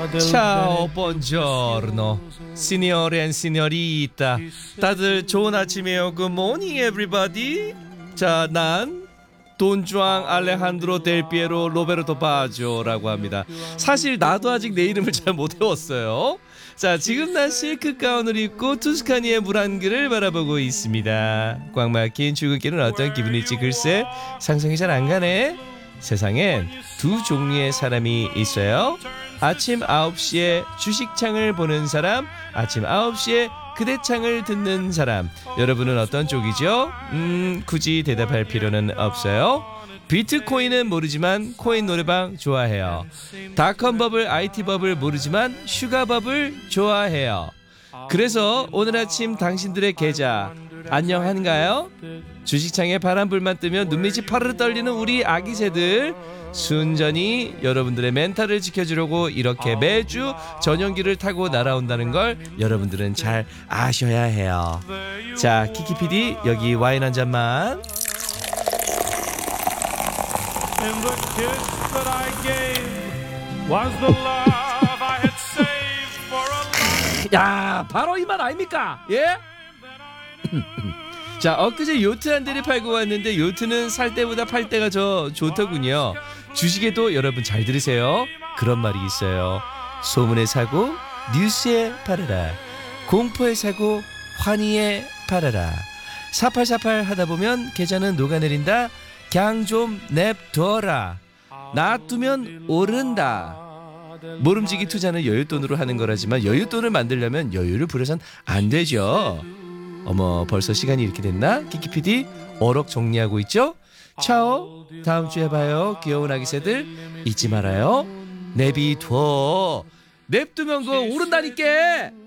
Ciao, buongiorno, signore and signorita. 다들 좋은 아침이에요. Good morning, everybody. 자, 난 돈주앙 알레한드로 델 피에로 로베르토 바조라고 합니다. 사실 나도 아직 내 이름을 잘 못 외웠어요. 자, 지금 난 실크 가운을 입고 투스카니의 물 한 그릇을 바라보고 있습니다. 꽉 막힌 출근길은 어떤 기분일지 글쎄 상상이 잘 안 가네. 세상엔 두 종류의 사람이 있어요. 아침 9시에 주식창을 보는 사람, 아침 9시에 그대창을 듣는 사람. 여러분은 어떤 쪽이죠? 굳이 대답할 필요는 없어요. 비트코인은 모르지만 코인 노래방 좋아해요. 닷컴버블, IT버블 모르지만 슈가버블 좋아해요. 그래서 오늘 아침 당신들의 계좌 안녕한가요? 주식창에 바람불만 뜨면 눈밑이 파르르 떨리는 우리 아기 새들, 순전히 여러분들의 멘탈을 지켜주려고 이렇게 매주 전용기를 타고 날아온다는 걸 여러분들은 잘 아셔야 해요. 자, 키키PD 여기 와인 한 잔만. 야, 바로 이 말 아닙니까? 예? 자, 엊그제 요트 한 대를 팔고 왔는데 요트는 살 때보다 팔 때가 더 좋더군요. 주식에도 여러분 잘 들으세요. 그런 말이 있어요. 소문에 사고 뉴스에 팔아라. 공포에 사고 환희에 팔아라. 4848 하다 보면 계좌는 녹아내린다. 그냥 좀 냅둬라. 놔두면 오른다. 모름지기 투자는 여윳돈으로 하는 거라지만 여윳돈을 만들려면 여유를 부려선 안 되죠. 어머, 벌써 시간이 이렇게 됐나? 키키PD 어록 정리하고 있죠? 차오, 다음 주에 봐요. 귀여운 아기 새들 잊지 말아요. 내비둬. 냅두면 그거 오른다니까.